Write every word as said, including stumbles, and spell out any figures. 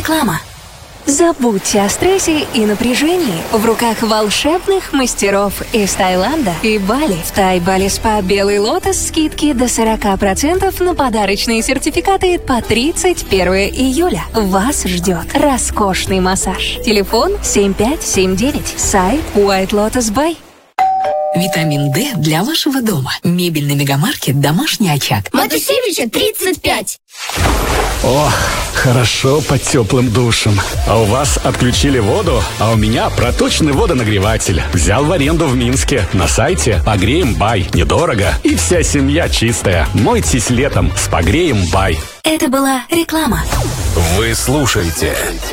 Реклама. Забудьте о стрессе и напряжении в руках волшебных мастеров из Таиланда и Бали. В Тай Бали Спа Белый Лотос скидки до сорок процентов на подарочные сертификаты по тридцать первое июля. Вас ждет роскошный массаж. Телефон семь пять семь девять. Сайт White Lotus Bay. Витамин D для вашего дома. Мебельный мегамаркет «Домашний очаг». Матусевича, тридцать пять. Ох, хорошо под теплым душем. А у вас отключили воду, а у меня проточный водонагреватель. Взял в аренду в Минске. На сайте Погреем Бай. Недорого и вся семья чистая. Мойтесь летом с Погреем Бай. Это была реклама. Вы слушаете